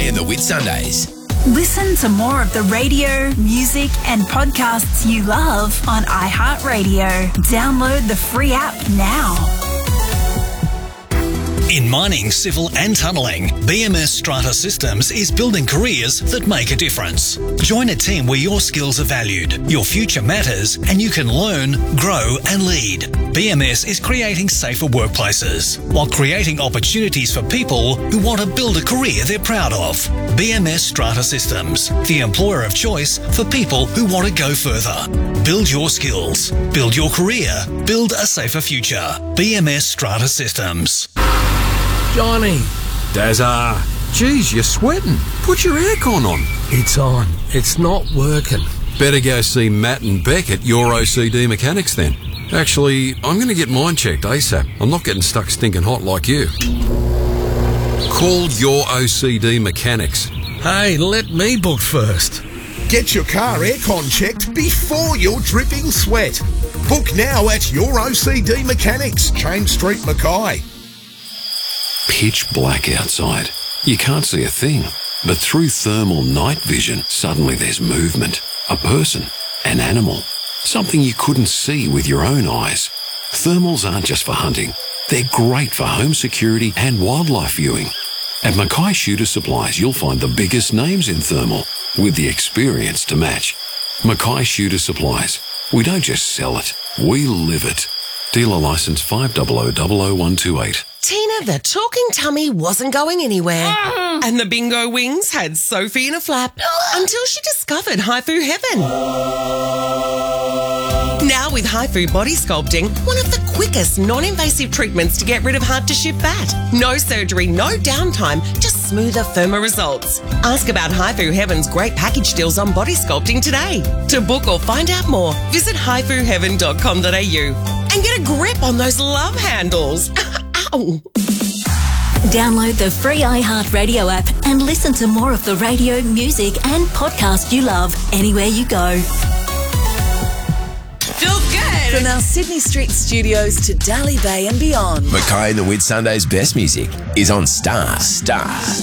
Mackay and the Whitsundays. Listen to more of the radio, music and podcasts you love on iHeartRadio. Download the free app now. In mining, civil and tunnelling, BMS Strata Systems is building careers that make a difference. Join a team where your skills are valued, your future matters, and you can learn, grow and lead. BMS is creating safer workplaces while creating opportunities for people who want to build a career they're proud of. BMS Strata Systems, the employer of choice for people who want to go further. Build your skills, build your career, build a safer future. BMS Strata Systems. Johnny. Dazza. Geez, you're sweating. Put your aircon on. It's on. It's not working. Better go see Matt and Beck at Your OCD Mechanics then. Actually, I'm going to get mine checked ASAP. I'm not getting stuck stinking hot like you. Call Your OCD Mechanics. Hey, let me book first. Get your car aircon checked before you're dripping sweat. Book now at Your OCD Mechanics, James Street, Mackay. Pitch black outside. You can't see a thing. But through thermal night vision, suddenly there's movement. A person. An animal. Something you couldn't see with your own eyes. Thermals aren't just for hunting. They're great for home security and wildlife viewing. At Mackay Shooter Supplies, you'll find the biggest names in thermal with the experience to match. Mackay Shooter Supplies. We don't just sell it. We live it. Dealer licence 5000128. Tina, the talking tummy wasn't going anywhere. And the bingo wings had Sophie in a flap until she discovered HIFU Heaven. Now with HIFU Body Sculpting, one of the quickest non-invasive treatments to get rid of hard-to-shift fat. No surgery, no downtime, just smoother, firmer results. Ask about HIFU Heaven's great package deals on body sculpting today. To book or find out more, visit hifuheaven.com.au and get a grip on those love handles. Ow. Download the free iHeartRadio app and listen to more of the radio, music and podcast you love anywhere you go. Feels good. From our Sydney Street studios to Daly Bay and beyond. Mackay and the Whitsundays' best music is on Star.